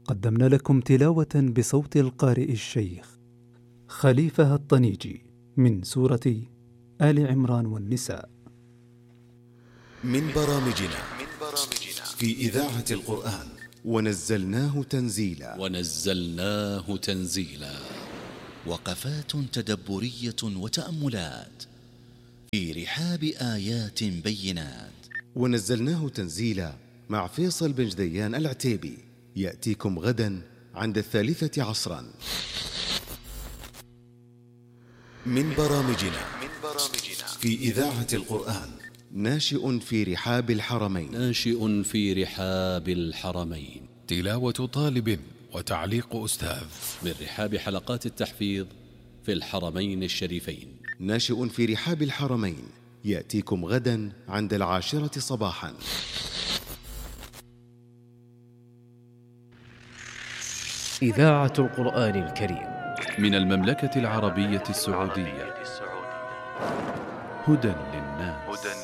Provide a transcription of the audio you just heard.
قدمنا لكم تلاوة بصوت القارئ الشيخ خليفة الطنيجي من سورة آل عمران والنساء. من برامجنا في إذاعة القرآن ونزلناه تنزيلا وقفات تدبرية وتأملات في رحاب آيات بينات. ونزلناه تنزيلا مع فيصل بن جديان العتيبي، يأتيكم غدا عند 3 عصرا. من برامجنا في إذاعة القرآن ناشئ في رحاب الحرمين، تلاوة طالب وتعليق أستاذ من رحاب حلقات التحفيظ في الحرمين الشريفين. ناشئ في رحاب الحرمين، يأتيكم غدا عند 10 صباحا. إذاعة القرآن الكريم من المملكة العربية السعودية، هدى للناس.